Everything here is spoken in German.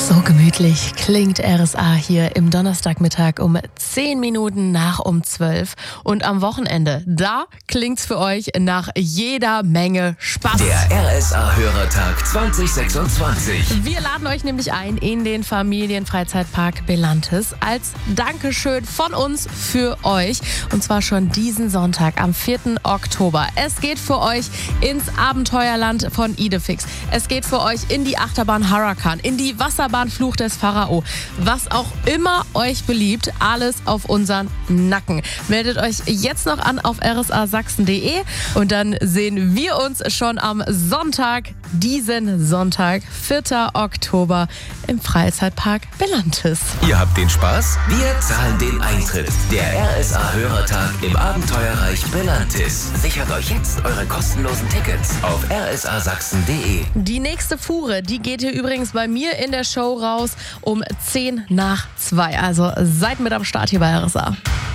So gemütlich klingt RSA hier im Donnerstagmittag um 10 Minuten nach um 12. Und am Wochenende, da klingt's für euch nach jeder Menge Spaß. Der RSA-Hörertag 2026. Wir laden euch nämlich ein in den Familienfreizeitpark Belantis als Dankeschön von uns für euch. Und zwar schon diesen Sonntag am 4. Oktober. Es geht für euch ins Abenteuerland von Idefix. Es geht für euch in die Achterbahn Huracan, in die Wasserbahn Fluch des Pharao. Was auch immer euch beliebt, alles auf unseren Nacken. Meldet euch jetzt noch an auf rsasachsen.de und dann sehen wir uns schon am Sonntag, diesen Sonntag, 4. Oktober im Freizeitpark Belantis. Ihr habt den Spaß? Wir zahlen den Eintritt. Der RSA-Hörertag im Abenteuerreich Belantis. Sichert euch jetzt eure kostenlosen Tickets auf rsasachsen.de. Die nächste Fuhre, die geht hier übrigens bei mir in der Show raus um 10 nach 2. Also seid mit am Start hier bei RSA.